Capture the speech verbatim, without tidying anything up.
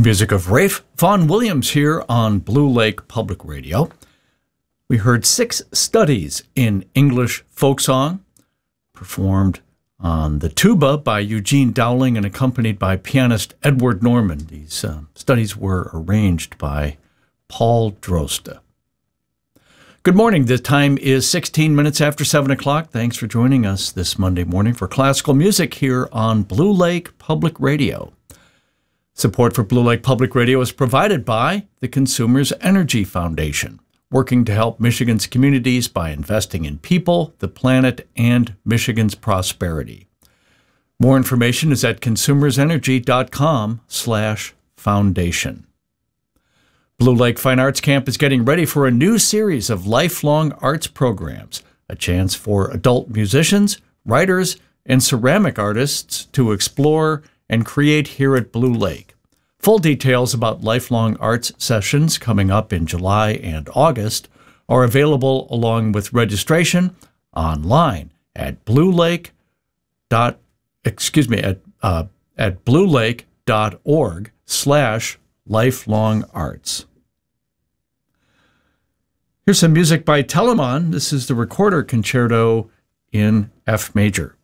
music of Rafe Vaughan Williams here on Blue Lake Public Radio. We heard six studies in English folk song, performed on the tuba by Eugene Dowling and accompanied by pianist Edward Norman. These uh, studies were arranged by Paul Droste. Good morning. The time is sixteen minutes after seven o'clock. Thanks for joining us this Monday morning for classical music here on Blue Lake Public Radio. Support for Blue Lake Public Radio is provided by the Consumers Energy Foundation, working to help Michigan's communities by investing in people, the planet, and Michigan's prosperity. More information is at consumersenergy.com slash foundation. Blue Lake Fine Arts Camp is getting ready for a new series of lifelong arts programs, a chance for adult musicians, writers, and ceramic artists to explore and create here at Blue Lake. Full details about lifelong arts sessions coming up in July and August are available along with registration online at blue lake dot excuse me at uh, at bluelake.org slash lifelong arts. Here's some music by Telemann. This is the Recorder Concerto in F major.